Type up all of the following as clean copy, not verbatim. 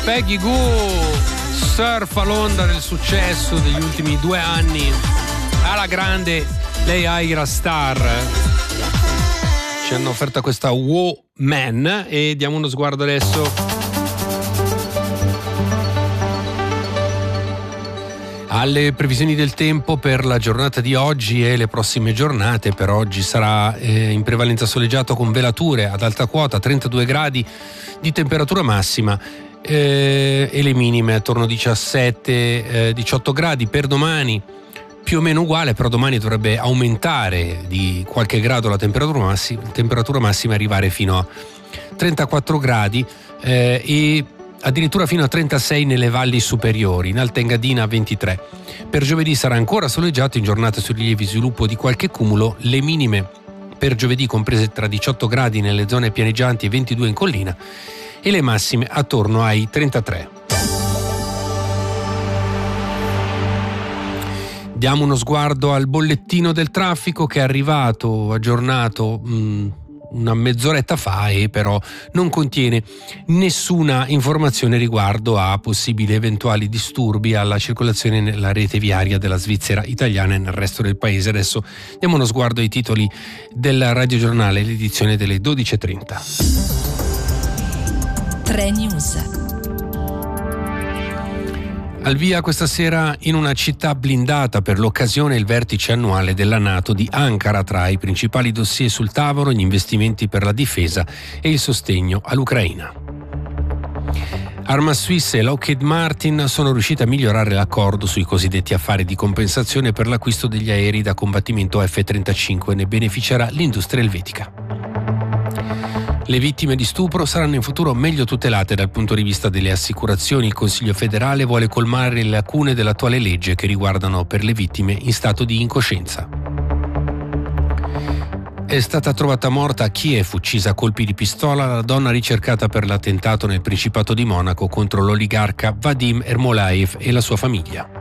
Peggy Gou surfa l'onda del successo degli ultimi 2 anni alla grande. Lei Ira Star ci hanno offerto questa Woman e diamo uno sguardo adesso alle previsioni del tempo per la giornata di oggi e le prossime giornate. Per oggi sarà in prevalenza soleggiato con velature ad alta quota, 32 gradi di temperatura massima e le minime attorno a 17-18 gradi. Per domani più o meno uguale, però domani dovrebbe aumentare di qualche grado la temperatura massima e arrivare fino a 34 gradi e addirittura fino a 36 nelle valli superiori, in Alta Engadina 23. Per giovedì sarà ancora soleggiato in giornata su rilievi sviluppo di qualche cumulo, le minime per giovedì comprese tra 18 gradi nelle zone pianeggianti e 22 in collina e le massime attorno ai 33. Diamo uno sguardo al bollettino del traffico che è arrivato aggiornato una mezz'oretta fa e però non contiene nessuna informazione riguardo a possibili eventuali disturbi alla circolazione nella rete viaria della Svizzera italiana e nel resto del paese. Adesso diamo uno sguardo ai titoli del radiogiornale, l'edizione delle 12:30. 3 News. Al via questa sera in una città blindata per l'occasione il vertice annuale della NATO di Ankara. Tra i principali dossier sul tavolo gli investimenti per la difesa e il sostegno all'Ucraina. Arma Suisse e Lockheed Martin sono riusciti a migliorare l'accordo sui cosiddetti affari di compensazione per l'acquisto degli aerei da combattimento F-35. Ne beneficerà l'industria elvetica. Le vittime di stupro saranno in futuro meglio tutelate dal punto di vista delle assicurazioni. Il Consiglio federale vuole colmare le lacune dell'attuale legge che riguardano per le vittime in stato di incoscienza. È stata trovata morta a Kiev, uccisa a colpi di pistola, la donna ricercata per l'attentato nel Principato di Monaco contro l'oligarca Vadim Ermolaev e la sua famiglia.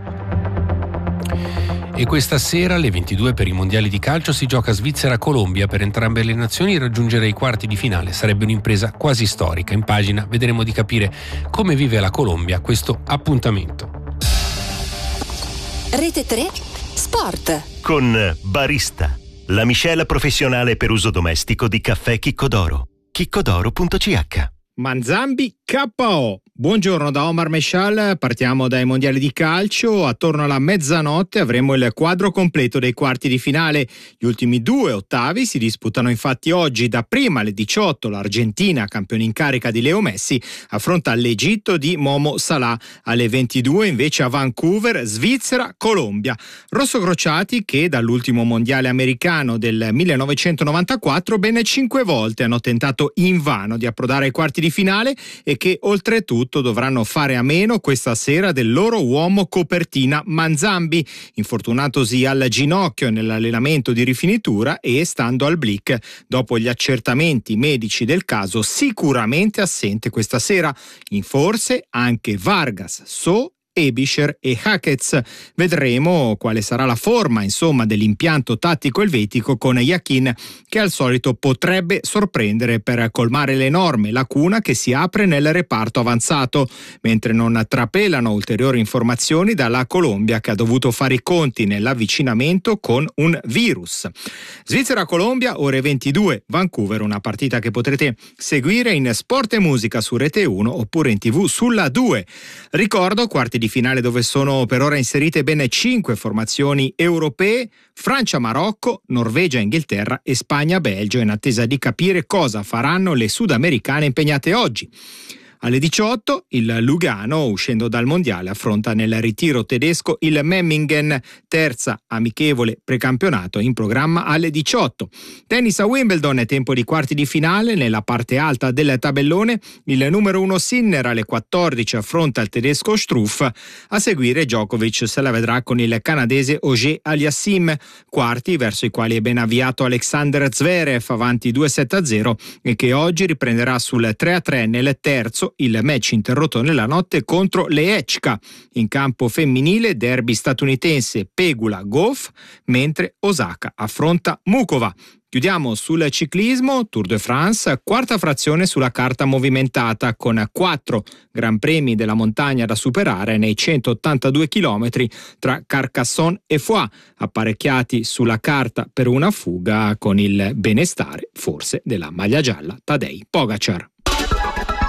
E questa sera alle 22 per i mondiali di calcio si gioca Svizzera-Colombia. Per entrambe le nazioni raggiungere i quarti di finale sarebbe un'impresa quasi storica. In pagina vedremo di capire come vive la Colombia questo appuntamento. Rete 3 Sport con Barista, la miscela professionale per uso domestico di caffè Chiccodoro. chiccodoro.ch. Manzambi KO. Buongiorno da Omar Meshal, partiamo dai mondiali di calcio. Attorno alla mezzanotte avremo il quadro completo dei quarti di finale. Gli ultimi 2 ottavi si disputano infatti oggi. Dapprima alle 18 l'Argentina, campione in carica di Leo Messi, affronta l'Egitto di Momo Salah. Alle 22 invece a Vancouver, Svizzera-Colombia. Rossocrociati che dall'ultimo mondiale americano del 1994 ben 5 volte hanno tentato invano di approdare ai quarti di finale e che oltretutto dovranno fare a meno questa sera del loro uomo copertina Manzambi, infortunatosi al ginocchio nell'allenamento di rifinitura e stando al Blick dopo gli accertamenti medici del caso sicuramente assente questa sera. In forse anche Vargas, So, Ebischer e Hacketts. Vedremo quale sarà la forma dell'impianto tattico elvetico con Yakin che al solito potrebbe sorprendere per colmare l'enorme lacuna che si apre nel reparto avanzato, mentre non trapelano ulteriori informazioni dalla Colombia che ha dovuto fare i conti nell'avvicinamento con un virus. Svizzera-Colombia ore 22, Vancouver, una partita che potrete seguire in Sport e Musica su Rete 1 oppure in TV sulla 2. Ricordo quarti di finale dove sono per ora inserite ben 5 formazioni europee: Francia-Marocco, Norvegia-Inghilterra e Spagna-Belgio, in attesa di capire cosa faranno le sudamericane impegnate oggi. Alle 18 il Lugano, uscendo dal mondiale, affronta nel ritiro tedesco il Memmingen, terza amichevole precampionato in programma alle 18. Tennis a Wimbledon, è tempo di quarti di finale. Nella parte alta del tabellone il numero 1 Sinner alle 14 affronta il tedesco Struff. A seguire Djokovic se la vedrà con il canadese Auger-Aliassime, quarti verso i quali è ben avviato Alexander Zverev avanti 2-7-0 e che oggi riprenderà sul 3-3 nel terzo il match interrotto nella notte contro Lehečka. In campo femminile derby statunitense Pegula-Goff, mentre Osaka affronta Mukova. Chiudiamo sul ciclismo, Tour de France, quarta frazione sulla carta movimentata con 4 Gran Premi della montagna da superare nei 182 km tra Carcassonne e Foix, apparecchiati sulla carta per una fuga con il benestare forse della maglia gialla Tadej Pogačar.